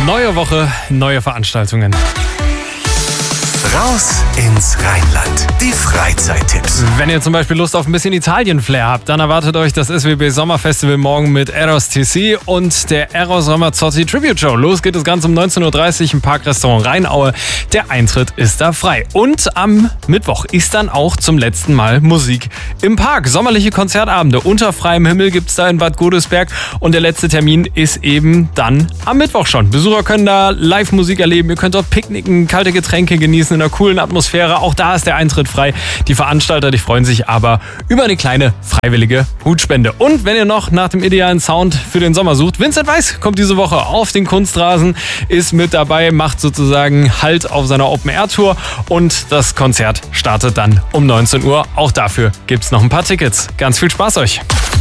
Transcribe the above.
Neue Woche, neue Veranstaltungen. Raus ins Rheinland. Die Freizeittipps. Wenn ihr zum Beispiel Lust auf ein bisschen Italien-Flair habt, dann erwartet euch das SWB Sommerfestival morgen mit Eros TC und der Eros Ramazzotti Tribute Show. Los geht das Ganze um 19.30 Uhr im Parkrestaurant Rheinaue. Der Eintritt ist da frei. Und am Mittwoch ist dann auch zum letzten Mal Musik im Park. Sommerliche Konzertabende unter freiem Himmel gibt's da in Bad Godesberg. Und der letzte Termin ist eben dann am Mittwoch schon. Besucher können da Live-Musik erleben. Ihr könnt dort picknicken, kalte Getränke genießen in einer coolen Atmosphäre. Auch da ist der Eintritt frei. Die Veranstalter, die freuen sich aber über eine kleine freiwillige Hutspende. Und wenn ihr noch nach dem idealen Sound für den Sommer sucht, Vincent Weiss kommt diese Woche auf den Kunstrasen, ist mit dabei, macht sozusagen Halt auf seiner Open-Air-Tour und das Konzert startet dann um 19 Uhr. Auch dafür gibt's noch ein paar Tickets. Ganz viel Spaß euch!